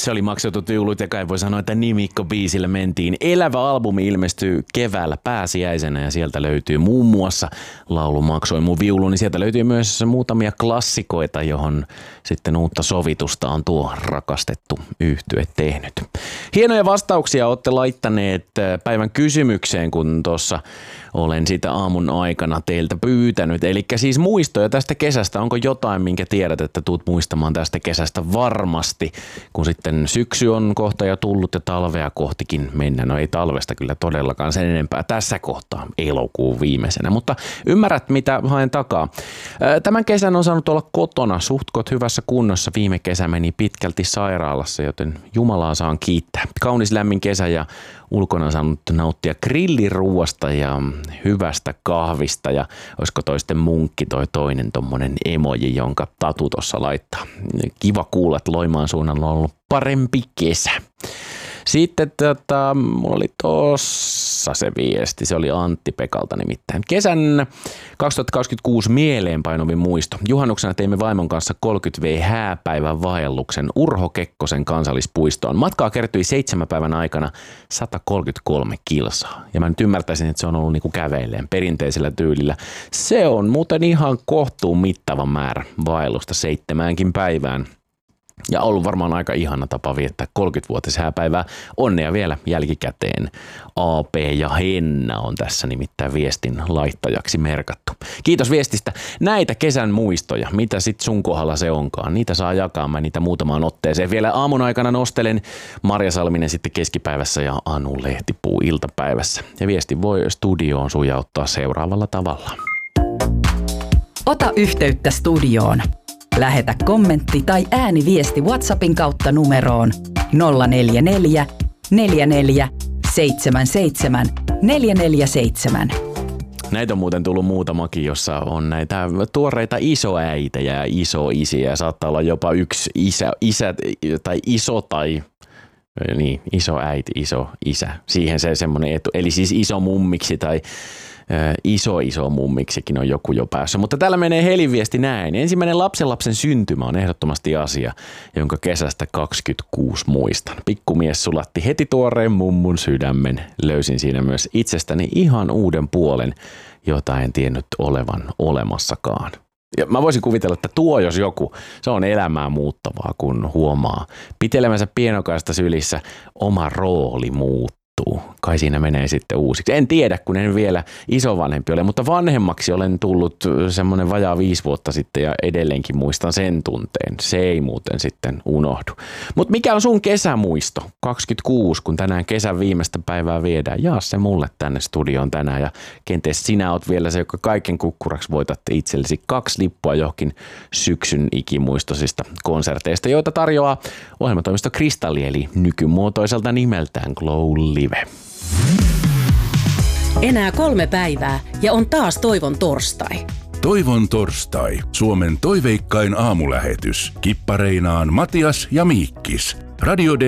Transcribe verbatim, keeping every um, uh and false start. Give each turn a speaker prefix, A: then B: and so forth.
A: Se oli Maksetut juhlut ja kai voi sanoa, että nimikko-biisille mentiin. Elävä albumi ilmestyy keväällä pääsiäisenä ja sieltä löytyy muun muassa laulu Maksoi mun viulu, niin sieltä löytyy myös muutamia klassikoita, johon sitten uutta sovitusta on tuo rakastettu yhtye tehnyt. Hienoja vastauksia olette laittaneet päivän kysymykseen, kun tuossa olen sitä aamun aikana teiltä pyytänyt. Eli siis muistoja tästä kesästä. Onko jotain, minkä tiedät, että tuut muistamaan tästä kesästä varmasti, kun sitten syksy on kohta jo tullut ja talvea kohtikin mennään. No ei talvesta kyllä todellakaan sen enempää tässä kohtaa elokuun viimeisenä, mutta ymmärrät, mitä haen takaa. Tämän kesän on saanut olla kotona suhtkot hyvässä kunnossa. Viime kesä meni pitkälti sairaalassa, joten Jumalaa saan kiittää. Kaunis lämmin kesä ja ulkona saanut nauttia grilliruuasta ja hyvästä kahvista ja olisiko toisten munkki toi toinen tommonen emoji, jonka Tatu tossa laittaa. Kiva kuulla, että Loimaan suunnalla on ollut parempi kesä. Sitten tota, mulla oli tossa se viesti, se oli Antti Pekalta nimittäin. Kesän kaksituhattakaksikymmentäkuusi mieleenpainovin muisto. Juhannuksena teimme vaimon kanssa kolmekymmentä vuotta hääpäivän vaelluksen Urho Kekkosen kansallispuistoon. Matkaa kertyi seitsemän päivän aikana sata kolmekymmentäkolme kilsaa. Ja mä nyt ymmärtäisin, että se on ollut niinku käveilleen perinteisellä tyylillä. Se on muuten ihan kohtuun mittava määrä vaellusta seitsemäänkin päivään. Ja ollut varmaan aika ihana tapa viettää kolmekymmentävuotis hääpäivää. Onnea vielä jälkikäteen. A P ja Henna on tässä nimittäin viestin laittajaksi merkattu. Kiitos viestistä. Näitä kesän muistoja, mitä sit sun kohdalla se onkaan, niitä saa jakaa. Mä niitä muutamaan otteeseen vielä aamun aikana nostelen. Marja Salminen sitten keskipäivässä ja Anu Lehtipuu iltapäivässä. Ja viesti voi studioon sujauttaa seuraavalla tavalla.
B: Ota yhteyttä studioon. Lähetä kommentti tai ääniviesti WhatsAppin kautta numeroon nolla neljä neljä, neljä neljä, seitsemän seitsemän, neljä neljä seitsemän.
A: Näitä on muuten tullut muutamakin, jossa on näitä tuoreita isoäitejä ja isoisiä. Saattaa olla jopa yksi isä, isä tai iso tai niin, iso äiti, iso isä. Siihen se semmoinen etu. Eli siis iso mummiksi tai iso iso mummiksikin on joku jo päässyt. Mutta täällä menee heliviesti näin. Ensimmäinen lapsenlapsen syntymä on ehdottomasti asia, jonka kesästä kaksikymmentäkuusi muistan. Pikkumies sulatti heti tuoreen mummun sydämen. Löysin siinä myös itsestäni ihan uuden puolen, jota en tiennyt olevan olemassakaan. Ja mä voisin kuvitella, että tuo jos joku, se on elämää muuttavaa, kun huomaa pitelemänsä pienokaista sylissä oma rooli muuttuu. Kai siinä menee sitten uusiksi. En tiedä, kun en vielä isovanhempi ole, mutta vanhemmaksi olen tullut semmoinen vajaa viisi vuotta sitten ja edelleenkin muistan sen tunteen. Se ei muuten sitten unohdu. Mutta mikä on sun kesämuisto? kaksikymmentäkuusi, kun tänään kesän viimeistä päivää viedään. Jaa se mulle tänne studioon tänään ja kenties sinä oot vielä se, joka kaiken kukkuraksi voitatte itsellesi kaksi lippua johonkin syksyn ikimuistosista konserteista, joita tarjoaa ohjelmatoimisto Kristalli eli nykymuotoiselta nimeltään Glow Live.
C: Enää kolme päivää ja on taas Toivon torstai.
D: Toivon torstai. Suomen toiveikkain aamulähetys. Kippareinaan Matias ja Miikkis. Radio